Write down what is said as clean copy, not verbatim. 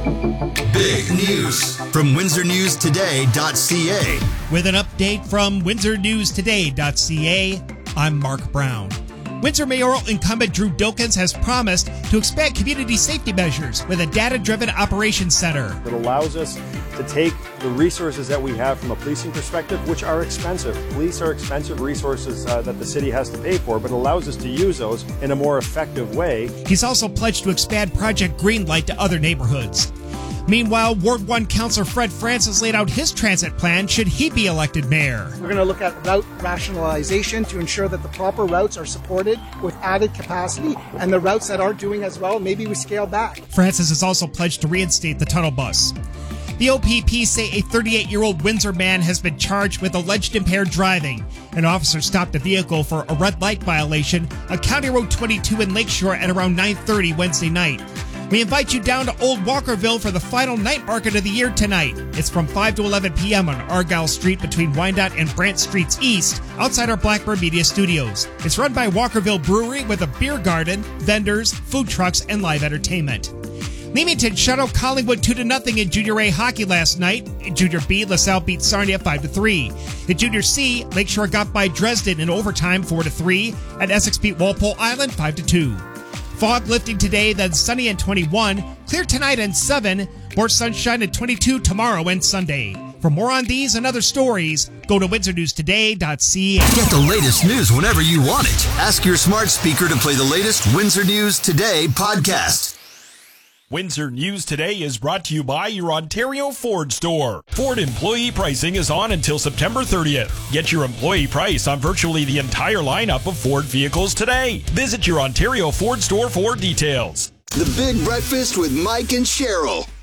Big news from WindsorNewsToday.ca. With an update from WindsorNewsToday.ca, I'm Mark Brown. Windsor mayoral incumbent Drew Dilkens has promised to expand community safety measures with a data-driven operations center. It allows us to take the resources that we have from a policing perspective, which are expensive. Police are expensive resources that the city has to pay for, but allows us to use those in a more effective way. He's also pledged to expand Project Greenlight to other neighborhoods. Meanwhile, Ward 1 Councillor Fred Francis laid out his transit plan should he be elected mayor. We're going to look at route rationalization to ensure that the proper routes are supported with added capacity, and the routes that aren't doing as well, maybe we scale back. Francis has also pledged to reinstate the tunnel bus. The OPP say a 38-year-old Windsor man has been charged with alleged impaired driving. An officer stopped a vehicle for a red light violation on County Road 22 in Lakeshore at around 9:30 Wednesday night. We invite you down to Old Walkerville for the final night market of the year tonight. It's from 5 to 11 p.m. on Argyle Street between Wyandotte and Brant Streets East, outside our Blackbird Media Studios. It's run by Walkerville Brewery with a beer garden, vendors, food trucks, and live entertainment. Leamington shut out Collingwood 2-0 in Junior A hockey last night. In Junior B, LaSalle beat Sarnia 5-3. In Junior C, Lakeshore got by Dresden in overtime 4-3, and Essex beat Walpole Island 5-2. Fog lifting today, then sunny and 21. Clear tonight and 7. More sunshine at 22 tomorrow and Sunday. For more on these and other stories, go to WindsorNewsToday.ca. Get the latest news whenever you want it. Ask your smart speaker to play the latest Windsor News Today podcast. Windsor News Today is brought to you by your Ontario Ford store. Ford employee pricing is on until September 30th. Get your employee price on virtually the entire lineup of Ford vehicles today. Visit your Ontario Ford store for details. The Big Breakfast with Mike and Cheryl.